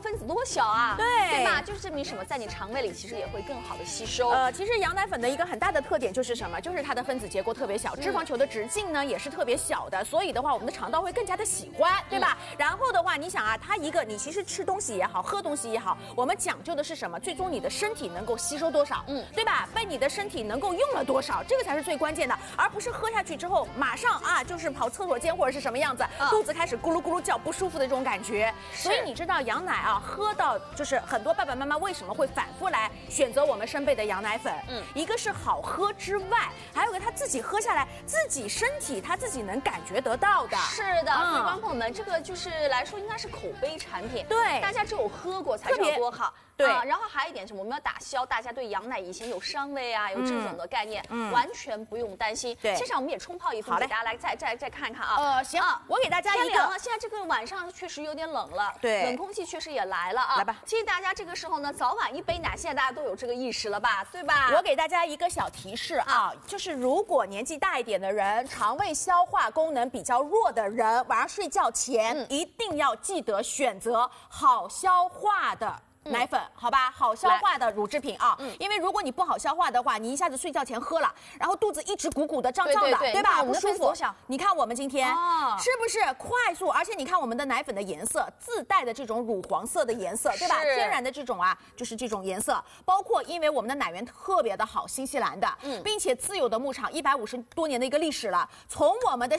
分子多小啊， 对吧？就是证明什么，在你肠胃里其实也会更好的吸收。 其实羊奶粉的一个很大的特点就是什么？就是它的分子结构特别小，脂肪球的直径呢也是特别小的，所以的话，我们的肠道会更加的喜欢，对吧？然后的话，你想啊，它一个你其实吃东西也好，喝东西也好，我们讲究的是什么？最终你的身体能够吸收多少，对吧？被你的身体能够用了多少，这个才是最关键的，而不是喝下去之后马上啊就是跑厕所间或者是什么样子，肚子开始咕噜咕噜叫，不舒服的这种感觉。所以你知道羊奶啊，喝到就是很多爸爸妈妈为什么会反复来选择我们生贝的羊奶粉？一个是好喝之外，还有个他自己喝下来，自己身体他自己能感觉得到的。 是的，所以观众朋友们，这个就是来说应该是口碑产品， 对， 大家只有喝过才知道多好。 对， 然后还有一点是，我们要打消大家对羊奶以前有膻味啊，有这种的概念，完全不用担心。 对， 现场我们也冲泡一份，给大家来再看看啊。 行，我给大家一个。 现在这个晚上确实有点冷了， 对， 冷空气确实也来了啊。 来吧， 其实大家这个时候呢，早晚一杯奶，现在大家都有这个意识了吧，对吧？ 我给大家一个小提示啊，就是如果年纪大一点的人，肠胃消化功能比较弱的人，晚上睡觉前一定要记得选择好消化的奶粉，好吧，好消化的乳制品啊，因为如果你不好消化的话，你一下子睡觉前喝了，然后肚子一直鼓鼓的、胀胀的，对吧？不舒服。你看我们今天是不是快速？而且你看我们的奶粉的颜色，自带的这种乳黄色的颜色，对吧？天然的这种啊，就是这种颜色。包括因为我们的奶源特别的好，新西兰的，并且自有的牧场150多年的一个历史了，从我们的